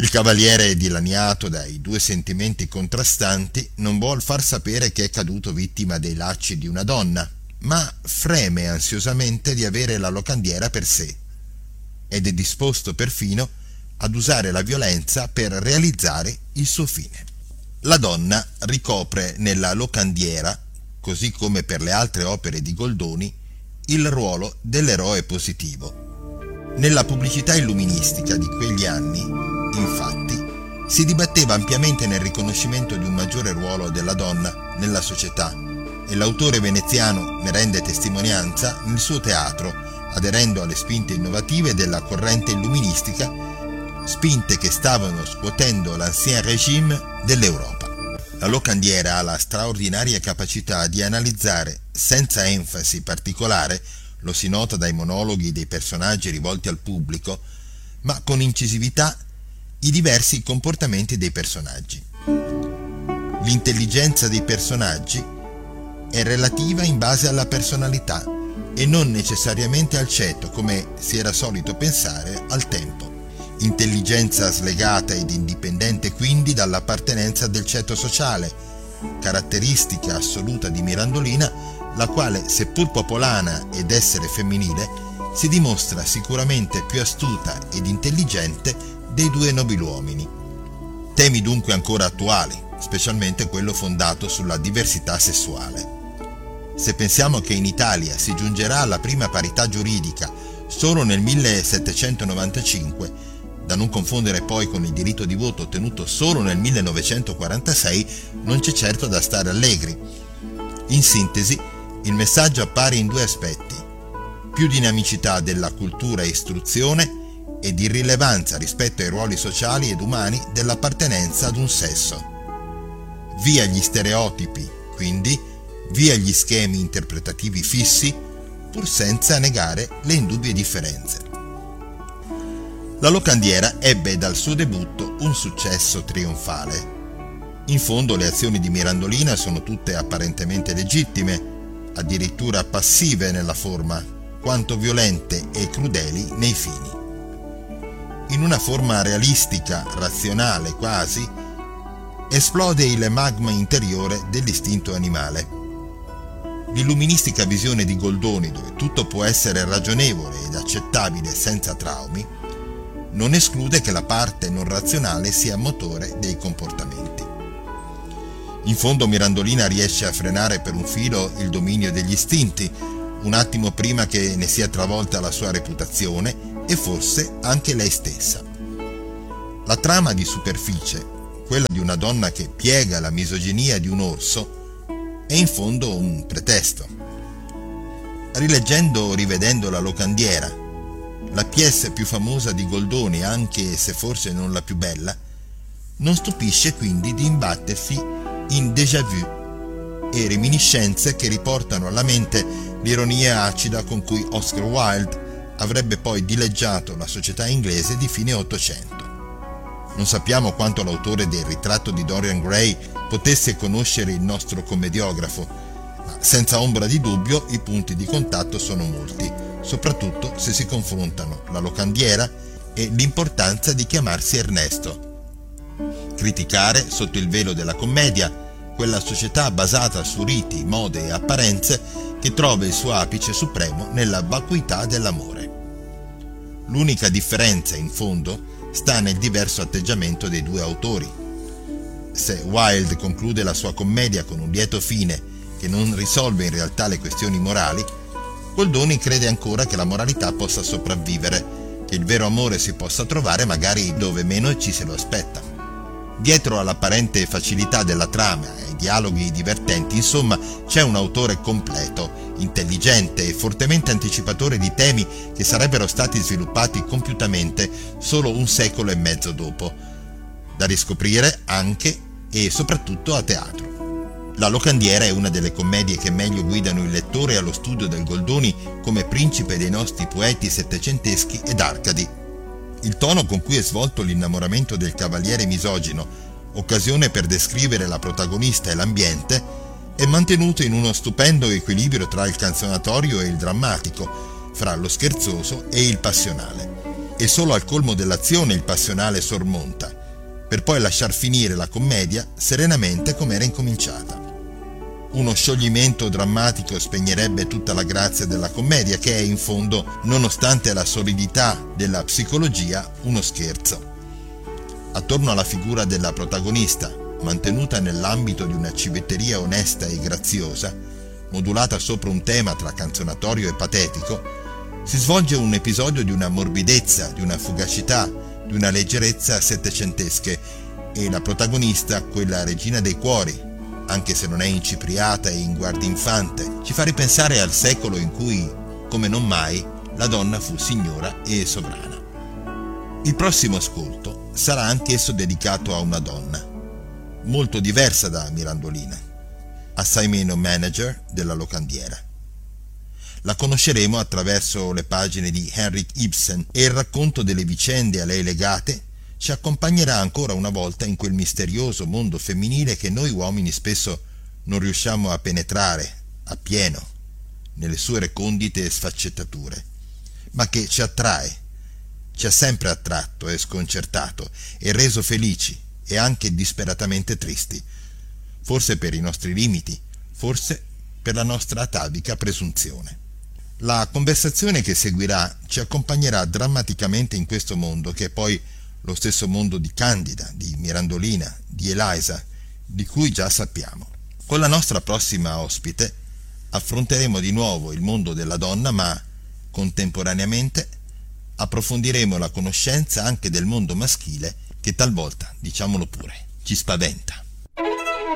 Il cavaliere, dilaniato dai due sentimenti contrastanti, non vuol far sapere che è caduto vittima dei lacci di una donna, ma freme ansiosamente di avere la locandiera per sé, ed è disposto perfino ad usare la violenza per realizzare il suo fine. La donna ricopre nella locandiera, così come per le altre opere di Goldoni, il ruolo dell'eroe positivo. Nella pubblicità illuministica di quegli anni, infatti, si dibatteva ampiamente nel riconoscimento di un maggiore ruolo della donna nella società, e l'autore veneziano ne rende testimonianza nel suo teatro, aderendo alle spinte innovative della corrente illuministica, spinte che stavano scuotendo l'ancien régime dell'Europa. La locandiera ha la straordinaria capacità di analizzare senza enfasi particolare, lo si nota dai monologhi dei personaggi rivolti al pubblico, ma con incisività, i diversi comportamenti dei personaggi. L'intelligenza dei personaggi è relativa in base alla personalità e non necessariamente al ceto, come si era solito pensare al tempo. Intelligenza slegata ed indipendente quindi dall'appartenenza del ceto sociale, caratteristica assoluta di Mirandolina, la quale, seppur popolana ed essere femminile, si dimostra sicuramente più astuta ed intelligente dei due nobiluomini. Temi dunque ancora attuali, specialmente quello fondato sulla diversità sessuale. Se pensiamo che in Italia si giungerà alla prima parità giuridica solo nel 1795, da non confondere poi con il diritto di voto ottenuto solo nel 1946, non c'è certo da stare allegri. In sintesi, il messaggio appare in due aspetti: più dinamicità della cultura e istruzione ed irrilevanza rispetto ai ruoli sociali ed umani dell'appartenenza ad un sesso. Via gli stereotipi, quindi, via gli schemi interpretativi fissi, pur senza negare le indubbie differenze. La locandiera ebbe dal suo debutto un successo trionfale. In fondo le azioni di Mirandolina sono tutte apparentemente legittime, addirittura passive nella forma, quanto violente e crudeli nei fini. In una forma realistica, razionale quasi, esplode il magma interiore dell'istinto animale. L'illuministica visione di Goldoni, dove tutto può essere ragionevole ed accettabile senza traumi, non esclude che la parte non razionale sia motore dei comportamenti. In fondo Mirandolina riesce a frenare per un filo il dominio degli istinti, un attimo prima che ne sia travolta la sua reputazione e forse anche lei stessa. La trama di superficie, quella di una donna che piega la misoginia di un orso, è in fondo un pretesto. Rileggendo o rivedendo La locandiera, la pièce più famosa di Goldoni, anche se forse non la più bella, non stupisce quindi di imbattersi in déjà vu e reminiscenze che riportano alla mente l'ironia acida con cui Oscar Wilde avrebbe poi dileggiato la società inglese di fine Ottocento. Non sappiamo quanto l'autore del Ritratto di Dorian Gray potesse conoscere il nostro commediografo, ma senza ombra di dubbio i punti di contatto sono molti, soprattutto se si confrontano La locandiera e l'importanza di chiamarsi Ernesto. Criticare, sotto il velo della commedia, quella società basata su riti, mode e apparenze che trova il suo apice supremo nella vacuità dell'amore. L'unica differenza, in fondo, sta nel diverso atteggiamento dei due autori. Se Wilde conclude la sua commedia con un lieto fine che non risolve in realtà le questioni morali, Goldoni crede ancora che la moralità possa sopravvivere, che il vero amore si possa trovare magari dove meno ci se lo aspetta. Dietro all'apparente facilità della trama e ai dialoghi divertenti, insomma, c'è un autore completo, intelligente e fortemente anticipatore di temi che sarebbero stati sviluppati compiutamente solo un secolo e mezzo dopo, da riscoprire anche e soprattutto a teatro. La locandiera è una delle commedie che meglio guidano il lettore allo studio del Goldoni come principe dei nostri poeti settecenteschi ed arcadi. Il tono con cui è svolto l'innamoramento del cavaliere misogino, occasione per descrivere la protagonista e l'ambiente, è mantenuto in uno stupendo equilibrio tra il canzonatorio e il drammatico, fra lo scherzoso e il passionale. E solo al colmo dell'azione il passionale sormonta, per poi lasciar finire la commedia serenamente come era incominciata. Uno scioglimento drammatico spegnerebbe tutta la grazia della commedia, che è in fondo, nonostante la solidità della psicologia, uno scherzo. Attorno alla figura della protagonista, mantenuta nell'ambito di una civetteria onesta e graziosa, modulata sopra un tema tra canzonatorio e patetico, si svolge un episodio di una morbidezza, di una fugacità, di una leggerezza settecentesche, e la protagonista, quella regina dei cuori, anche se non è incipriata e in guardia-infante, ci fa ripensare al secolo in cui, come non mai, la donna fu signora e sovrana. Il prossimo ascolto sarà anch'esso dedicato a una donna, molto diversa da Mirandolina, assai meno manager della locandiera. La conosceremo attraverso le pagine di Henrik Ibsen, e il racconto delle vicende a lei legate ci accompagnerà ancora una volta in quel misterioso mondo femminile che noi uomini spesso non riusciamo a penetrare appieno nelle sue recondite sfaccettature, ma che ci attrae, ci ha sempre attratto e sconcertato e reso felici e anche disperatamente tristi, forse per i nostri limiti, forse per la nostra atavica presunzione. La conversazione che seguirà ci accompagnerà drammaticamente in questo mondo, che è poi lo stesso mondo di Candida, di Mirandolina, di Eliza, di cui già sappiamo. Con la nostra prossima ospite affronteremo di nuovo il mondo della donna, ma contemporaneamente approfondiremo la conoscenza anche del mondo maschile, che talvolta, diciamolo pure, ci spaventa.